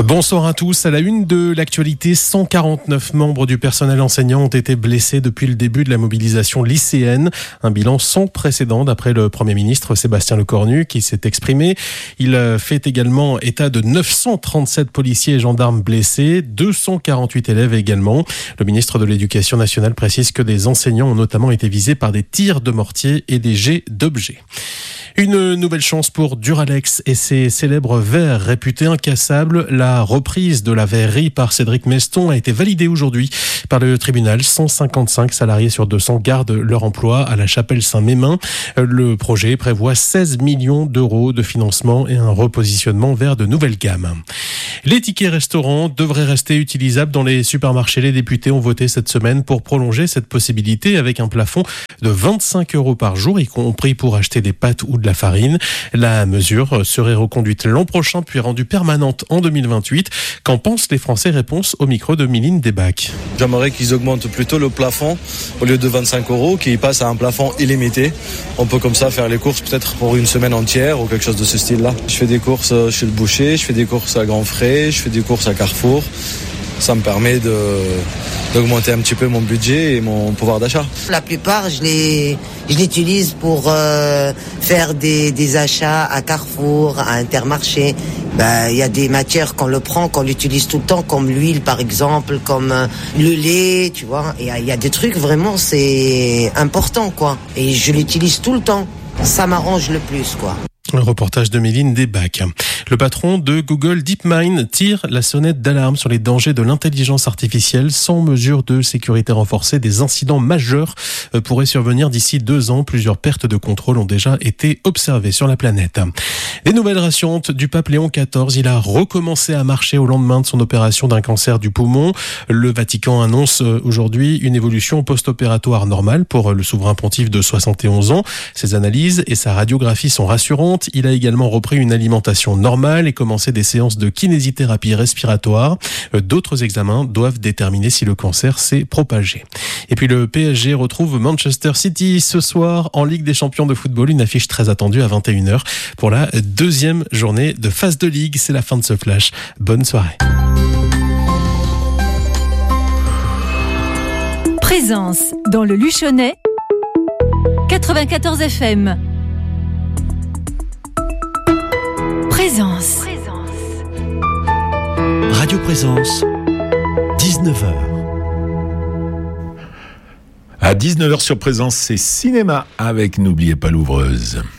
Bonsoir à tous. À la une de l'actualité, 149 membres du personnel enseignant ont été blessés depuis le début de la mobilisation lycéenne. Un bilan sans précédent d'après le Premier ministre Sébastien Lecornu qui s'est exprimé. Il fait également état de 937 policiers et gendarmes blessés, 248 élèves également. Le ministre de l'Éducation nationale précise que des enseignants ont notamment été visés par des tirs de mortier et des jets d'objets. Une nouvelle chance pour Duralex et ses célèbres verres réputés incassables. La reprise de la verrerie par Cédric Meston a été validée aujourd'hui par le tribunal. 155 salariés sur 200 gardent leur emploi à la Chapelle Saint-Mémin. Le projet prévoit 16 millions d'euros de financement et un repositionnement vers de nouvelles gammes. Les tickets restaurants devraient rester utilisables dans les supermarchés. Les députés ont voté cette semaine pour prolonger cette possibilité avec un plafond de 25 euros par jour, y compris pour acheter des pâtes ou de la farine. La mesure serait reconduite l'an prochain puis rendue permanente en 2028. Qu'en pensent les Français? Réponse au micro de Mylène Desbacs. J'aimerais qu'ils augmentent plutôt le plafond au lieu de 25 euros, qu'ils passent à un plafond illimité. On peut comme ça faire les courses peut-être pour une semaine entière ou quelque chose de ce style-là. Je fais des courses chez le boucher, je fais des courses à Grand Frais, je fais des courses à Carrefour. Ça me permet d'augmenter un petit peu mon budget et mon pouvoir d'achat. La plupart, je l'utilise pour faire des achats à Carrefour, à Intermarché. Il y a des matières qu'on l'utilise tout le temps, comme l'huile par exemple, comme le lait, tu vois. Et il y a des trucs vraiment, c'est important, quoi. Et je l'utilise tout le temps. Ça m'arrange le plus, quoi. Le reportage de Mylène Desbacs. Le patron de Google DeepMind tire la sonnette d'alarme sur les dangers de l'intelligence artificielle. Sans mesure de sécurité renforcée, des incidents majeurs pourraient survenir d'ici 2 ans. Plusieurs pertes de contrôle ont déjà été observées sur la planète. Des nouvelles rassurantes du pape Léon XIV. Il a recommencé à marcher au lendemain de son opération d'un cancer du poumon. Le Vatican annonce aujourd'hui une évolution post-opératoire normale pour le souverain pontife de 71 ans. Ses analyses et sa radiographie sont rassurantes. Il a également repris une alimentation normale et commencé des séances de kinésithérapie respiratoire. D'autres examens doivent déterminer si le cancer s'est propagé. Et puis le PSG retrouve Manchester City ce soir en Ligue des Champions de football. Une affiche très attendue à 21h pour la 2e journée de phase de Ligue. C'est la fin de ce flash. Bonne soirée. Présence dans le Luchonnais 94 FM. Présence. Radio Présence, 19h. À 19h sur Présence, c'est cinéma avec N'oubliez pas l'ouvreuse.